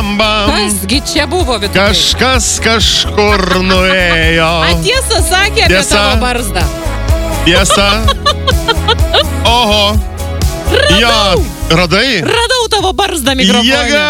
bam, bam. Kasgi čia buvo, Vytukai? Kažkas kažkur nuėjo. Tiesą sakė apie tavo barzdą. Tiesa. Oho. Radau. Ja, radai? Radau tavo barzdą mikrofone. Jėga.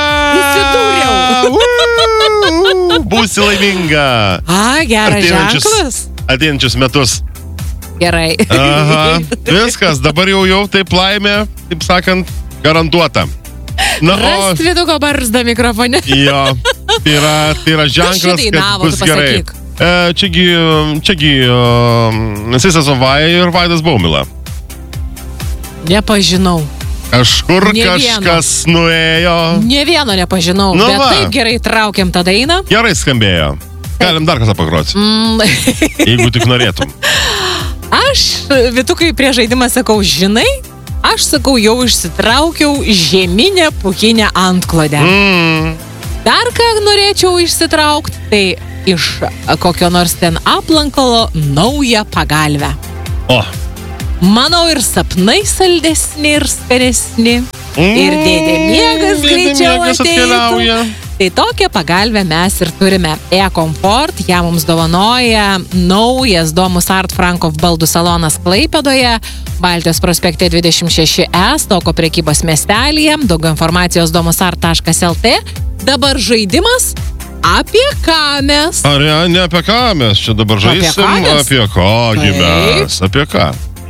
Įsidūriau. Būsi laiminga. Geras ženklas. Ateinančius metus. Gerai. Aha. Viskas, dabar jau taip laimė, taip sakant, garantuota. Rast Vytuko barzdą mikrofone. Jo, tai yra ženklas, kad bus gerai. Čiagi Sisas Ovaja ir Vaidas Baumila. Nepažinau. Kažkur kažkas nuėjo. Ne vieno nepažinau, bet taip gerai traukiam tą dainą. Gerai skambėjo. Galim dar kartą pagroti. Jeigu tik norėtum. Aš, Vytukai, prie žaidimą sakau, žinai, aš sakau, jau išsitraukiau žieminę pūkinę antklodę. Dar ką norėčiau išsitraukti, tai iš kokio nors ten aplankalo naują pagalvę. Manau, ir sapnai saldesni ir skanesni. Ir dėdė miegas greičiau ateitų. Tai tokią pagalbę mes ir turime. E-Comfort, ją mums dovanoja naujas Domus Art Frankov baldų salonas Klaipėdoje, Baltijos prospekte 26E, Stoko prekybos miestelyje. Daugiau informacijos domusart.lt. Dabar žaidimas apie ką mes? Ar ne apie ką mes čia dabar žaisim? Apie ką mes? Apie ką?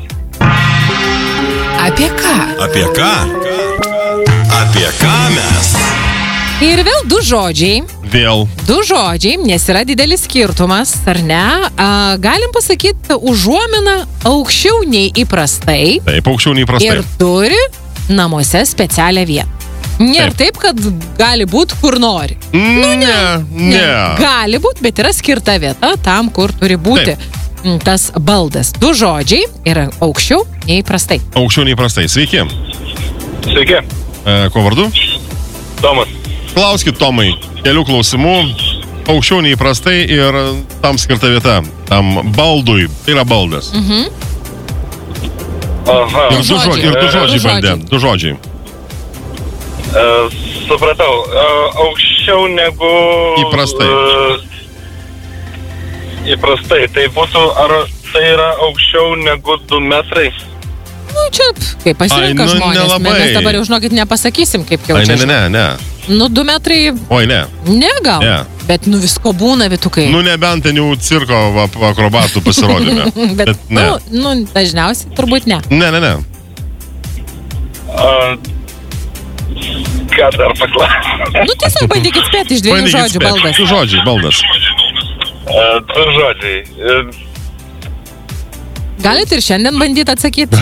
Apie ką? Apie ką? Apie ką mes? Ir vėl du žodžiai. Du žodžiai, nes yra didelis skirtumas, ar ne? Galim pasakyti užuominą aukščiau nei įprastai. Taip, aukščiau nei įprastai. Ir turi namuose specialią vietą. Nėra taip, kad gali būti kur nori. Ne. Gali būti, bet yra skirta vieta tam, kur turi būti tas baldas. Du žodžiai yra aukščiau nei įprastai. Aukščiau nei įprastai. Sveiki. Sveiki. Ko vardu? Tomas. Klauskit, Tomai, kelių klausimų, aukščiau neįprastai ir tam skirta vieta, tam baldui, tai yra baldas. Aha. Ir du žodžiai baldė, du žodžiai. Supratau, aukščiau negu... Įprastai, tai būtų, ar tai yra aukščiau negu 2 metrai? Nu, čia, kaip pasirinka žmonės, mes dabar jau žinokit nepasakysim, kaip jau čia. Ne. Nu, 2 metrai... Oi, ne. Ne, gal? Ne. Bet, visko būna, Vytukai. Nebent ten jau cirko akrobatų pasirodėme. bet ne. Dažniausiai turbūt ne. Ne. Ką dar paklausyti? Tiesiog bandykit spėti iš 2 žodžių baldas. 2 žodžiai baldas. 2 žodžiai. Galit ir šiandien bandyti atsakyti.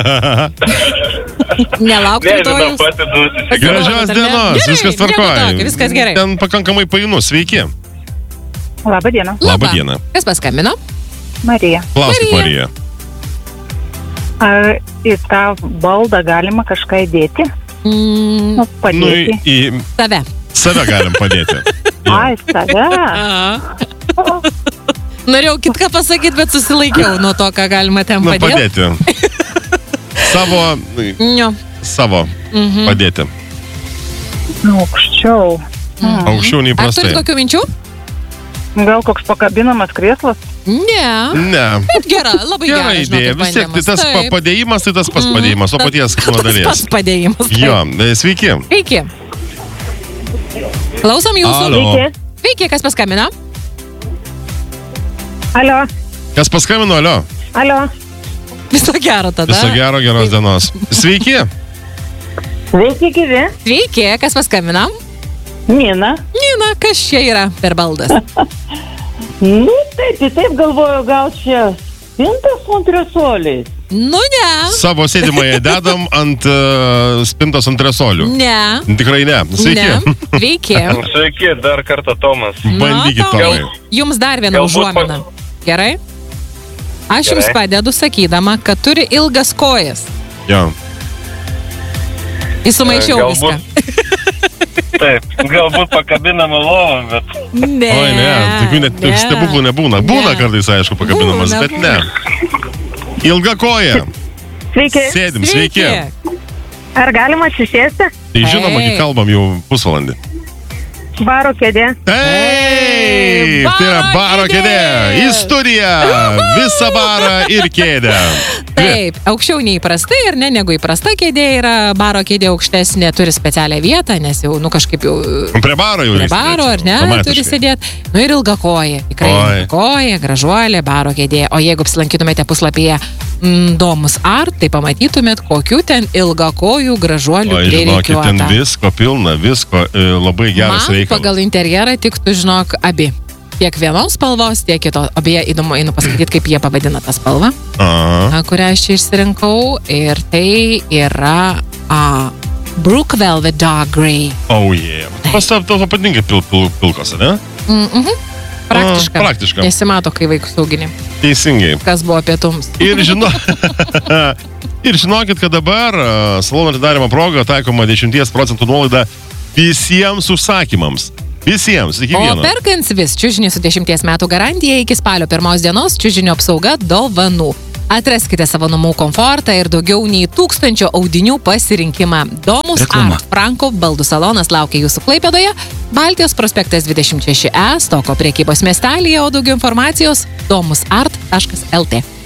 Nelauk rytojaus. Gražios dienos, viskas tvarkoja. Viskas gerai. Ten pakankamai painus, sveiki. Labą dieną. Labą dieną. Kas paskambino? Marija. Klauskit, Marija. Ar į tą baldą galima kažką įdėti? Padėti. Į save galim padėti. Ai, save? Norėjau kitką pasakyti, bet susilaikiau nuo to, ką galima ten padėti. Savo padėti. Aukščiau. Aukščiau nei prastai. Ar turit kokių minčių? Gal koks pakabinamas krėslas? Ne. Bet gera, labai gera idėja. Vis tiek, tai tas padėjimas, tai tas pats padėjimas, o paties kūno dalies. Tas pats padėjimas. Jo, sveiki. Sveiki. Klausom jūsų. Sveiki, kas paskambino? Alio. Kas paskambino, alio? Viso gero tada. Viso gero, geros dienos. Sveiki. Sveiki, gyvi. Sveiki, kas paskambino? Nina, kas čia yra per baldas? Taip galvoju, gal čia spintas su antresoliais. Ne. Savo sėdimąją dedam ant spintos antresolių. Ne. Tikrai ne. Sveiki. Sveiki. Sveiki, dar kartą Tomas. Bandykit, Tomai. Jums dar vieną užuominą. Gerai? Aš jums padedu sakydama, kad turi ilgas kojas. Jo. Įsumaišiau viską. Taip, galbūt pakabinama lova, bet... Ne. Oi, ne, tokių net stebuklų nebūna. Būna kartais, aišku, pakabinamas, bet ne. Ilga koja. Sveiki. Sėdim, sveiki. Ar galima atsisėsti? Tai žinoma, kai kalbam jau pusvalandį. Baro kėdė. Taip, tai yra baro kėdė. Į studiją. Visą barą ir kėdę. Taip, aukščiau neįprastai ir ne, negu įprasta kėdė yra, baro kėdė aukštesnė, turi specialią vietą, nes jau, kažkaip jau... Prie baro jau. Prie baro, ar ne, turi sėdėti. Ir ilgakojė, tikrai ilgakojė, gražuolė, baro kėdė. O jeigu apsilankytumėte puslapyje Domus Art, tai pamatytumėt, kokių ten ilgakojų gražuolių pririkiuota. Žinokit, ten visko pilna, visko labai geras reikalas. Man pagal interjerą tiktų, žinok, abi. Tiek vienos spalvos, tiek kitos. O beje, įdomu, einu pasakyti, kaip jie pavadina tą spalvą, kurią aš čia išsirinkau. Ir tai yra Brook Velvet Dark Grey. Oh, yeah. Tau patinka pilkos, ne? Praktiška. Nesimato, kai vaikus augini. Teisingai. Kas buvo pietums. Ir žinokit, kad dabar salono atidarymo proga taikoma 10% nuolaida visiems užsakymams. Visiems, iki vieno. O perkant vis čiužinį su 10 metų garantija iki spalio 1 dienos čiužinio apsauga dovanų. Atraskite savo namų komfortą ir daugiau nei 1000 audinių pasirinkimą. Domus Art Franko baldų salonas laukia jūsų Klaipėdoje. Baltijos prospektas 26E, Stoko prekybos miestelyje, o daugiau informacijos domusart.lt.